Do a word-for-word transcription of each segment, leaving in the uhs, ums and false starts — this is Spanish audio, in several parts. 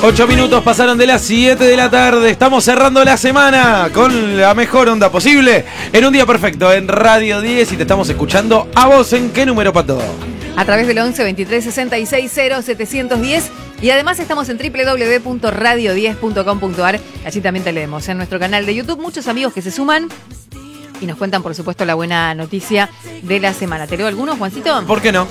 Ocho minutos pasaron de las siete de la tarde. Estamos cerrando la semana con la mejor onda posible. En un día perfecto, en Radio diez. Y te estamos escuchando a vos. ¿En qué número, Pato? A través del once veintitrés sesenta y seis cero setecientos diez. Y además estamos en doble u doble u doble u punto radio diez punto com punto a r. Allí también te leemos en nuestro canal de YouTube. Muchos amigos que se suman y nos cuentan, por supuesto, la buena noticia de la semana. ¿Te leo algunos, Juancito? ¿Por qué no?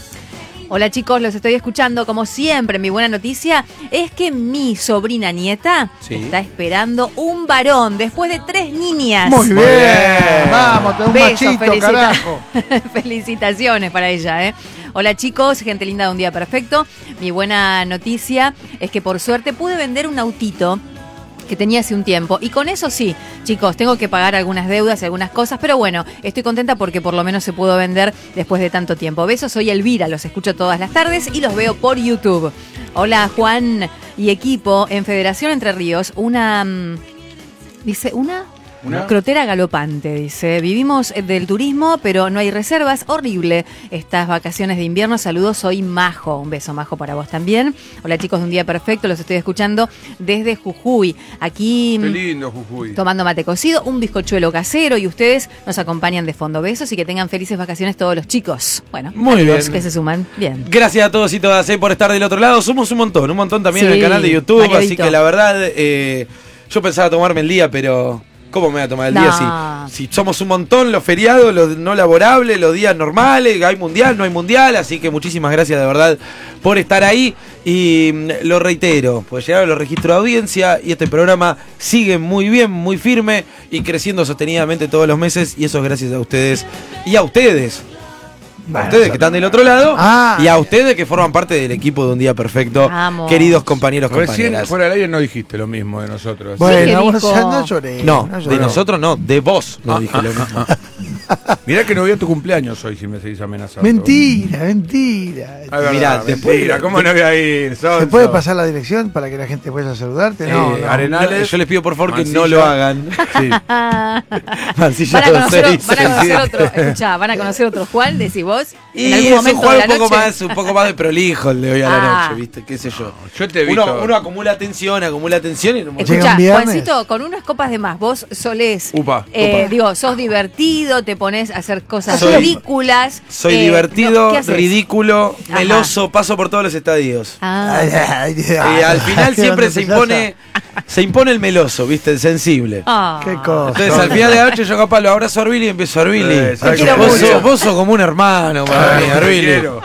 Hola chicos, los estoy escuchando. Como siempre, mi buena noticia es que mi sobrina nieta sí. está esperando un varón después de tres niñas. Muy bien, bien. Vamos, te un Besos, machito, felicita- carajo. Felicitaciones para ella, ¿eh? Hola chicos, gente linda de un día perfecto. Mi buena noticia es que por suerte pude vender un autito que tenía hace un tiempo. Y con eso sí, chicos, tengo que pagar algunas deudas y algunas cosas, pero bueno, estoy contenta porque por lo menos se pudo vender después de tanto tiempo. Besos, soy Elvira, los escucho todas las tardes y los veo por YouTube. Hola Juan y equipo, en Federación Entre Ríos, una... mm, dice, una... ¿Una? Crotera galopante, dice. Vivimos del turismo, pero no hay reservas. Horrible estas vacaciones de invierno. Saludos, soy Majo. Un beso, Majo, para vos también. Hola, chicos, de un día perfecto. Los estoy escuchando desde Jujuy. Aquí Qué lindo, Jujuy. tomando mate cocido, un bizcochuelo casero y ustedes nos acompañan de fondo. Besos y que tengan felices vacaciones todos los chicos. Bueno, Muy amigos bien. que se suman. Bien. Gracias a todos y todas eh, por estar del otro lado. Somos un montón, un montón también Sí, en el canal de YouTube. variadito. Así que la verdad, eh, yo pensaba tomarme el día, pero... ¿Cómo me voy a tomar el No. día si, si somos un montón, los feriados, los no laborables, los días normales, hay mundial, no hay mundial? Así que muchísimas gracias de verdad por estar ahí. Y mm, lo reitero, pues llegaron los registros de audiencia y este programa sigue muy bien, muy firme y creciendo sostenidamente todos los meses. Y eso es gracias a ustedes y a ustedes. A Bueno, ustedes que están del otro lado Ah. y a ustedes que forman parte del equipo de Un Día Perfecto. Vamos. Queridos compañeros, Recién compañeras. fuera del aire no dijiste lo mismo de nosotros. Bueno, ¿qué vos dijo? ya no lloré. No, no de lloré. nosotros no, de vos no Ah, dije ah, lo mismo. ah, ah. Mirá que no voy a tu cumpleaños hoy si me seguís amenazando. Mentira, mentira. Ay, verdad, Mirá, después- mentira, ¿cómo no voy a ir? ¿Se Sonso. puede pasar la dirección para que la gente pueda saludarte? No, Eh, no. Arenales. No, yo les pido por favor que Mansilla. no lo hagan. Sí. Mansilla Van a conocer, doce, van a conocer sí. otro, escuchá, van a conocer otro Juan, decís vos, Y en algún es un momento juego de un la poco noche. más, un poco más de prolijo el de hoy a la Ah. noche, ¿viste? ¿Qué sé yo? Yo te he Uno, visto. uno acumula atención, acumula atención y en un momento- Llega Escuchá, un viernes. Juancito, con unas copas de más, vos solés, Upa, eh, upa. digo, sos divertido, te pones a hacer cosas Soy- ridículas. soy eh, divertido, no, ¿qué haces? ridículo, Ajá. meloso, paso por todos los estadios. Ah, Ay, ay, Y ay, al final ¿qué siempre onda se empezás impone, se impone el meloso, ¿viste? El sensible. ah. a- Qué cosa. Entonces al final de la noche yo capaz lo abrazo a Arbili y empiezo a Arbili. Eh, Te quiero vos, mucho. sos, vos sos como un hermano para mí, Ay, Arbili. quiero.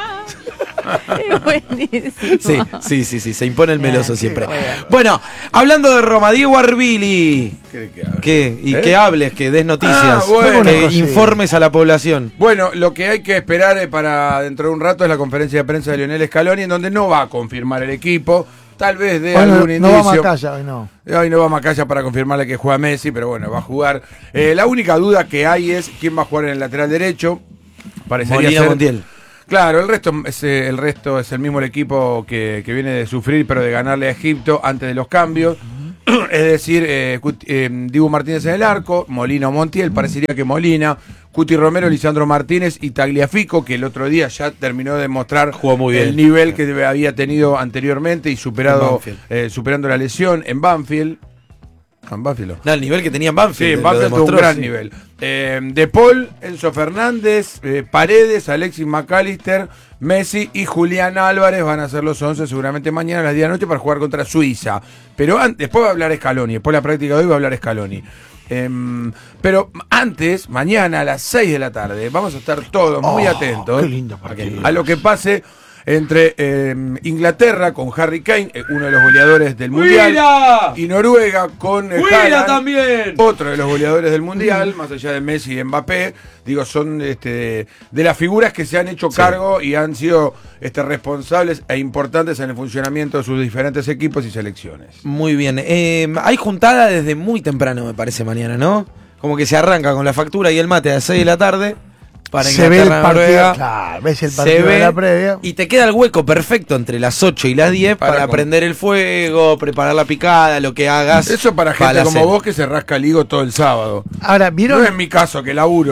Es buenísimo. Sí, sí, sí, sí, se impone el meloso Ah, siempre. qué bueno. Bueno, hablando de Roma, Diego Arbili. ¿Qué- qué hablas? ¿Qué? Y ¿Eh? que hables, que des noticias, Ah, bueno. que Sí. informes a la población. Bueno, lo que hay que esperar eh, para dentro de un rato es la conferencia de prensa de Lionel Scaloni, en donde no va a confirmar el equipo, tal vez de Bueno, algún no vamos indicio. a casa hoy, no. Hoy no va a Macaya para confirmarle que juega Messi, pero bueno, va a jugar. Eh, la única duda que hay es quién va a jugar en el lateral derecho. Parecería Molina ser- Montiel. Claro, el resto es eh, el resto es el mismo el equipo que, que viene de sufrir, pero de ganarle a Egipto antes de los cambios. Es decir, eh, Cut- eh, Dibu Martínez en el arco, Molina o Montiel, parecería que Molina, Cuti Romero, Lisandro Martínez y Tagliafico, que el otro día ya terminó de mostrar Jugó muy bien. el nivel que debe- había tenido anteriormente y En superado Banfield. eh, superando la lesión en Banfield. En Banfield. No, el nivel que tenía en Sí, Banfield. en lo Banfield tuvo un demostró, gran sí. nivel. Eh, de Paul, Enzo Fernández, eh, Paredes, Alexis McAllister, Messi y Julián Álvarez van a ser los once seguramente mañana a las diez de la noche para jugar contra Suiza. Pero antes, después va a hablar Scaloni, después de la práctica de hoy va a hablar Scaloni. Em, pero antes, mañana a las seis de la tarde, vamos a estar todos muy Oh, atentos qué lindo partido. a lo que pase entre eh, Inglaterra con Harry Kane, eh, uno de los goleadores del Mundial, ¡Mira! y Noruega con eh, ¡Mira Haaland, también! otro de los goleadores del Mundial, más allá de Messi y Mbappé. Digo, son este, de las figuras que se han hecho cargo y han sido este, responsables e importantes en el funcionamiento de sus diferentes equipos y selecciones. Muy bien. Eh, hay juntada desde muy temprano, me parece, mañana, ¿no? Como que se arranca con la factura y el mate a las seis de la tarde. Para Se ve el Inglaterra, partido, Noruega. claro, ves el Se partido ve de la previa. y te queda el hueco perfecto entre las ocho y las diez para, Para con- prender el fuego, preparar la picada, lo que hagas. Eso para gente la como cena. vos que se rasca el higo todo el sábado. Ahora, No ¿vieron? es mi caso que laburo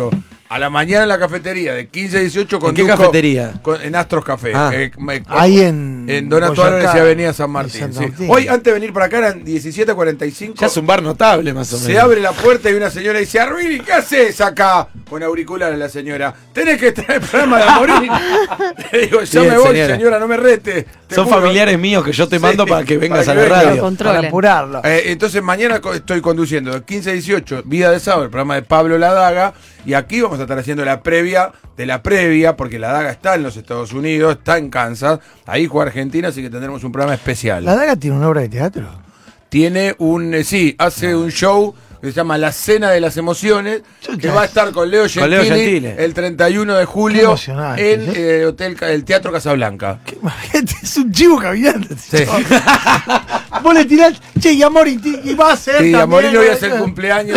A la mañana en la cafetería, de quince a dieciocho con ¿En qué cafetería? Con, en Astros Café. Ah. Eh, me- Ahí en. En Donato Boyacá, Álvarez y Avenida San en Martín. San sí. Martín. Hoy, antes de venir para acá, eran diecisiete cuarenta y cinco. Ya es un bar notable, más o menos. Se abre la puerta y una señora dice: Arruini, ¿qué haces acá? Con auriculares la señora. Tenés que estar en el programa de Amorín. Le digo, ya Bien, me voy, señora. señora. no me rete. Te Son juro. familiares míos que yo te Sí, mando para que vengas para a que la venga. radio. Lo controlen. Para apurarlo. Eh, entonces mañana co- estoy conduciendo de quince a dieciocho, Vida de Sábado, el programa de Pablo Ladaga, y aquí vamos a estar haciendo la previa de la previa, porque Ladaga está en los Estados Unidos, está en Kansas, ahí juega Argentina, así que tendremos un programa especial. ¿La Daga tiene una obra de teatro? Tiene un, eh, sí, hace un show que se llama La Cena de las Emociones, que Chucha. va a estar con Leo Con Leo Gentili, Gentili. el treinta y uno de Qué julio emocionante, en ¿sí? eh, Hotel, Ca- el Teatro Casablanca. ¿Qué, imagínate, es un chivo caminante. Sí. Vos le tirás, che, y amor, y, ti- y va a ser. Sí, a también, Morín hoy ¿no? hace el cumpleaños.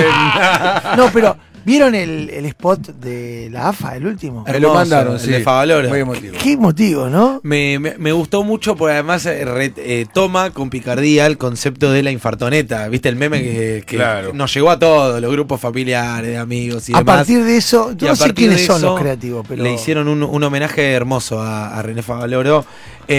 en- No, pero, ¿vieron el, el spot de la A F A, el último? Me lo Hermoso, mandaron, el sí. de Favaloro. Muy emotivo. Qué motivo, ¿no? Me, me, me gustó mucho porque además eh, re- eh, toma con picardía el concepto de la infartoneta. ¿Viste el meme que, que Claro. nos llegó a todos, los grupos familiares, amigos y A demás? partir de eso, Y yo a no sé partir quiénes de son eso, los creativos, pero. Le hicieron un, un homenaje hermoso a, a René Favaloro.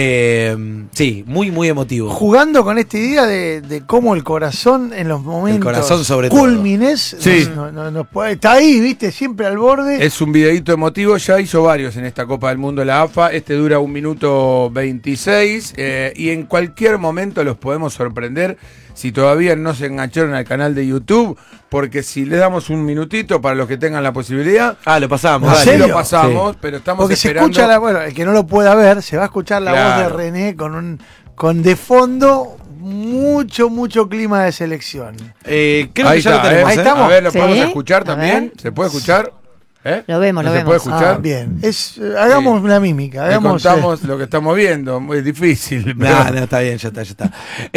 Eh, sí, muy, muy emotivo. Jugando con esta idea de, de cómo el corazón en los momentos corazón sobre todo. cúlmines Sí. no- no- no puede- está ahí, viste, siempre al borde. Es un videíto emotivo, ya hizo varios en esta Copa del Mundo la A F A, este dura un minuto veintiséis eh, y en cualquier momento los podemos sorprender si todavía no se engancharon al canal de YouTube, porque si le damos un minutito para los que tengan la posibilidad, Ah, lo pasamos. ¿En dale. así serio? lo pasamos, pero estamos Porque se esperando. escucha la, bueno, el que no lo pueda ver, se va a escuchar la Claro. voz de René con un con de fondo mucho, mucho clima de selección. Eh, creo Ahí que ya está, lo tenemos. ¿eh? Ahí ¿eh? estamos. A ver, ¿lo Sí. podemos escuchar A también? ver. ¿Se puede escuchar? ¿Eh? Lo vemos, ¿No lo se vemos. puede escuchar? Ah, bien. Es, eh, hagamos Sí. una mímica, Le hagamos. eh, contamos lo que estamos viendo, muy difícil. No, pero- no, está bien, ya está, ya está.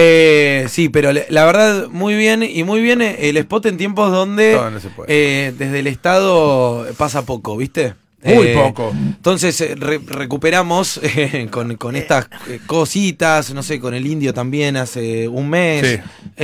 Eh, sí, pero le- la verdad, muy bien, y muy bien eh, el spot en tiempos donde No, no se puede. eh, desde el Estado pasa poco, ¿viste? Muy Eh, poco. Entonces eh, re- recuperamos eh, con, con estas eh, cositas, no sé, con el indio también hace un mes. Sí.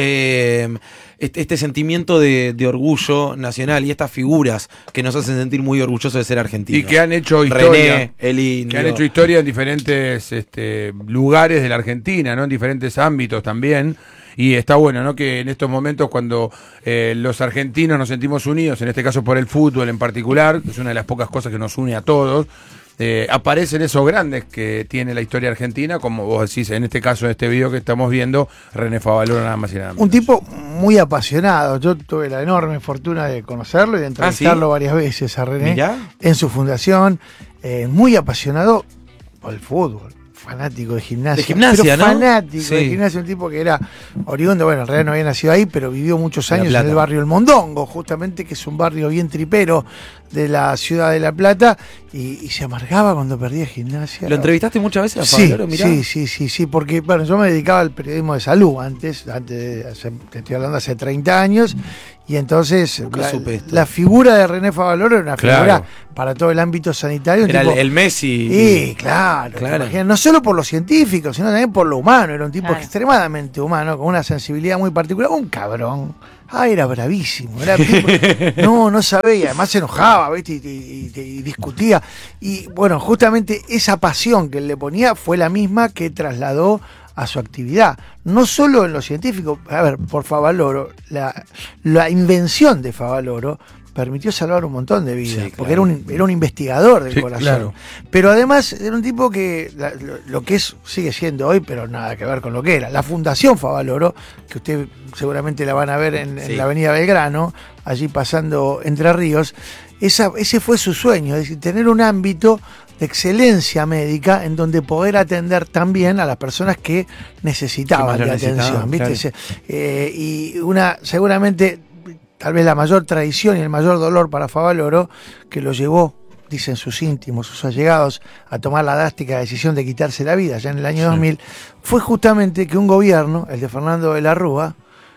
eh, este, este sentimiento de, de orgullo nacional y estas figuras que nos hacen sentir muy orgullosos de ser argentinos. Y que han hecho historia. René, el indio. Que han hecho historia en diferentes este, lugares de la Argentina, ¿no? En diferentes ámbitos también. Y está bueno, ¿no? Que en estos momentos cuando eh, los argentinos nos sentimos unidos, en este caso por el fútbol en particular, que es una de las pocas cosas que nos une a todos, eh, aparecen esos grandes que tiene la historia argentina, como vos decís, en este caso, en este video que estamos viendo, René Favaloro nada más y nada menos. Un tipo muy apasionado. Yo tuve la enorme fortuna de conocerlo y de entrevistarlo ¿sí? varias veces a René Mirá. en su fundación. Eh, muy apasionado por el fútbol. Fanático de gimnasia. De gimnasia, pero ¿no? Fanático Sí. de gimnasia, un tipo que era oriundo, bueno, en realidad no había nacido ahí, pero vivió muchos La años en Plata. el barrio El Mondongo, justamente, que es un barrio bien tripero de la ciudad de La Plata, y, y se amargaba cuando perdía gimnasia. ¿Lo entrevistaste muchas veces a Sí, Favaloro? Mirá. sí, sí, sí, sí, porque bueno, yo me dedicaba al periodismo de salud antes, antes de hace- te estoy hablando hace treinta años, y entonces Nunca la, supe esto. la figura de René Favaloro era una Claro. figura para todo el ámbito sanitario. un Era el, tipo- el Messi. Sí, claro, Claro. imagina, no solo por lo científico, sino también por lo humano, era un tipo Claro. extremadamente humano, con una sensibilidad muy particular, un cabrón. Ah, era bravísimo, era tipo- no, no sabía, además se enojaba, ¿viste? Y, y- y- y discutía. Y bueno, justamente esa pasión que él le ponía fue la misma que trasladó a su actividad, no solo en lo científico. A ver, por Favaloro, la, la invención de Favaloro permitió salvar un montón de vidas, Sí, claro. porque era un, era un investigador del Sí, corazón. claro. Pero además era un tipo que la- lo, lo que es sigue siendo hoy, pero nada que ver con lo que era. La Fundación Favaloro, que usted seguramente la van a ver en, en Sí. la Avenida Belgrano, allí pasando Entre Ríos, esa, ese fue su sueño, es decir, tener un ámbito de excelencia médica en donde poder atender también a las personas que necesitaban Que más de lo necesitaban, atención. ¿viste? claro. Ese, eh, y una, seguramente, tal vez la mayor traición y el mayor dolor para Favaloro, que lo llevó, dicen sus íntimos, sus allegados, a tomar la drástica decisión de quitarse la vida ya en el año Sí. dos mil, fue justamente que un gobierno, el de Fernando de la Rúa,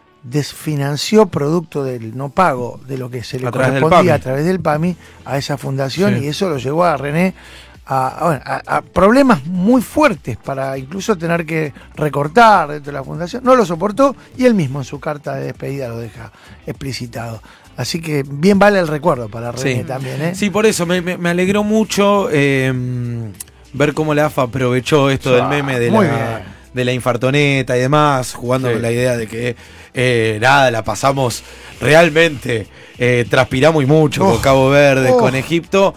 desfinanció producto del no pago de lo que se le A través del correspondía PAMI. a través del PAMI a esa fundación, Sí. y eso lo llevó a René a, bueno, a, a problemas muy fuertes para incluso tener que recortar dentro de la fundación. No lo soportó y él mismo en su carta de despedida lo deja explicitado. Así que bien vale el recuerdo para René Sí. también, ¿eh? Sí, por eso me, me, me alegró mucho eh, ver cómo la A F A aprovechó esto del meme de muy la, bien. de la infartoneta y demás, jugando Sí. con la idea de que eh, nada, la pasamos realmente, eh, transpiramos y mucho Oh, con Cabo Verde, oh. con Egipto,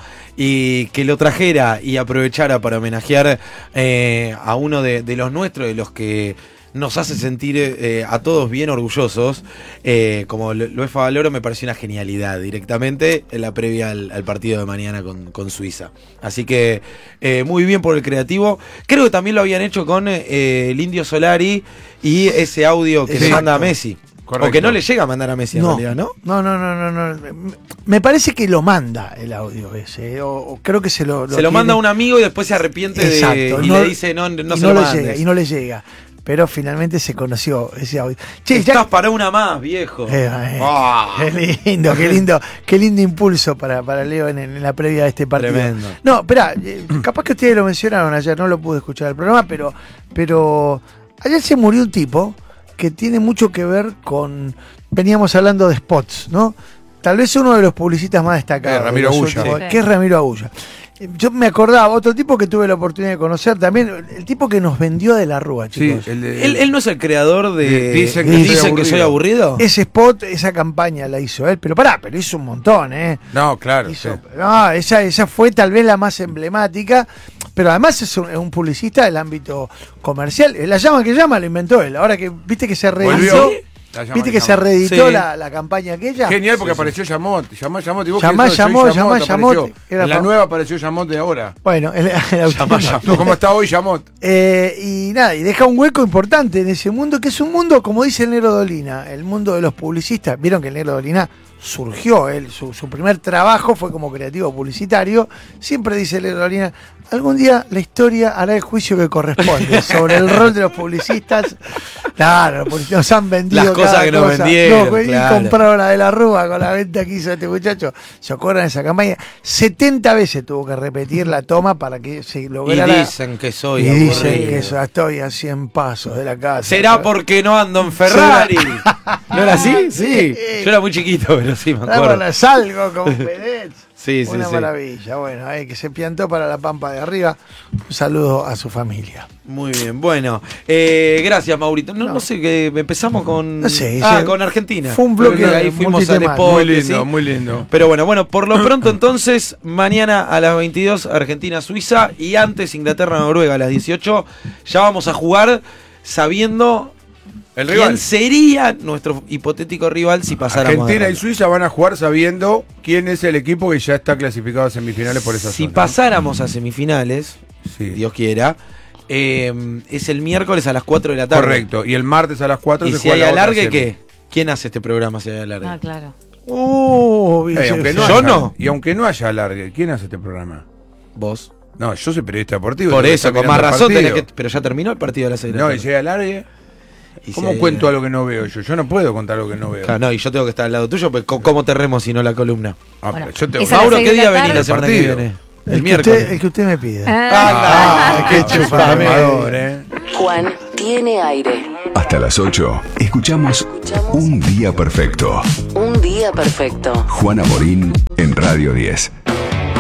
y que lo trajera y aprovechara para homenajear eh, a uno de, de los nuestros, de los que nos hace sentir eh, a todos bien orgullosos, eh, como lo, lo es Favaloro, me pareció una genialidad directamente en la previa al, al partido de mañana con, con Suiza. Así que eh, muy bien por el creativo. Creo que también lo habían hecho con eh, el Indio Solari y ese audio que le Exacto. manda a Messi. Correcto. O que no le llega a mandar a Messi en No, realidad, ¿no? no, no, no, no, no. Me parece que lo manda el audio ese, o, o creo que se lo, se lo tiene. manda a un amigo y después se arrepiente de, Exacto, y no- le dice no, no y se no lo le mandes. llega, y no le llega. Pero finalmente se conoció ese audio. Che, Estás ya, para una más, viejo. Eh, eh, Ah. qué lindo, qué lindo, qué lindo impulso para, para Leo en, en la previa de este partido. Tremendo. No, espera, eh, capaz que ustedes lo mencionaron ayer, no lo pude escuchar el programa, pero, pero ayer se murió un tipo que tiene mucho que ver con, veníamos hablando de spots, ¿no? Tal vez uno de los publicistas más destacados. Eh, Ramiro de los Agulla. últimos- Sí. que es Ramiro Agulla. Yo me acordaba, otro tipo que tuve la oportunidad de conocer también, el tipo que nos vendió de la Rúa, Sí, chicos. el de- ¿Él, él no es el creador de Dicen que Dicen soy que soy aburrido? Ese spot, esa campaña la hizo él, pero pará, pero hizo un montón, ¿eh? No, claro. Hizo- sí. no, esa, esa fue tal vez la más emblemática, pero además es un, es un publicista del ámbito comercial. La llama que llama lo inventó él. Ahora que viste que se reeditó, Volvió. La llama viste que que se llama. reeditó Sí. la, la campaña aquella. Genial porque apareció Yamot. Llamá, Yamot. Y vos Llamá, quién sos? Soy llamó, Yamot, llamá, apareció. Yamot. Era En la fam- nueva apareció Yamot de ahora. Bueno, el, el Llama, llama. No, ¿cómo está hoy Yamot? Eh, y nada, y deja un hueco importante en ese mundo, que es un mundo, como dice el Negro Dolina, el mundo de los publicistas. Vieron que el Negro Dolina surgió, él, su, su primer trabajo fue como creativo publicitario. Siempre dice el Negro Dolina, algún día la historia hará el juicio que corresponde sobre el rol de los publicistas. Claro, porque nos han vendido Las cosas cada que nos cosa. vendieron, No, y claro. compraron la de la Rúa con la venta que hizo este muchacho. ¿Se acuerdan de esa campaña? setenta veces tuvo que repetir la toma para que se Y lograra. dicen que soy Y dicen aburrido. que eso, estoy a cien pasos de la casa. ¿Será porque no ando en Ferrari? ¿No era así? Sí. Yo era muy chiquito, pero sí, me Ah, acuerdo. bueno, salgo con Pérez. Sí, sí, Una sí. maravilla. Bueno, ahí que se piantó para la Pampa de arriba. Un saludo a su familia. Muy bien, bueno. Eh, gracias, Maurito. No, No. no sé, que empezamos con. No sé, ah, sí. con Argentina. Fue un bloque Pero ahí fuimos al multitemático. spot. Muy lindo, ¿sí? muy lindo. Pero bueno, bueno, por lo pronto entonces, mañana a las veintidós, Argentina-Suiza, y antes Inglaterra-Noruega a las dieciocho, ya vamos a jugar sabiendo El quién rival. sería nuestro hipotético rival si pasáramos. Argentina de y ronda. Suiza van a jugar sabiendo quién es el equipo que ya está clasificado a semifinales por esa Si zona. pasáramos a semifinales, Sí. Dios quiera, eh, es el miércoles a las cuatro de la tarde. Correcto. Y el martes a las cuatro Y se si juega hay la otra alargue, semi. ¿qué? ¿Quién hace este programa si hay alargue? Ah, claro. Uh, Eh, aunque no Yo haya- no. Y aunque no haya alargue, ¿quién hace este programa? Vos. No, yo soy periodista deportivo. Por tengo que eso, estar con más mirando el razón partido. tenés que. Pero ya terminó el partido de la selección. No, y si hay alargue, Y ¿cómo si hay- cuento algo que no veo yo? Yo no puedo contar algo que no veo. Claro, no, y yo tengo que estar al lado tuyo, pues ¿cómo ¿cómo te remo si no la columna? Ah, Bueno, pero yo tengo- esa- a las Mauro, seis ¿qué de día la venís la tarde. semana que Partido. viene? El, El que miércoles. usted, el que usted me pida. Ah, Ah, qué qué chupame. Mamador, ¿eh? Juan tiene aire. Hasta las ocho, escuchamos Un Día Perfecto. Un día perfecto. Juana Morín en Radio diez.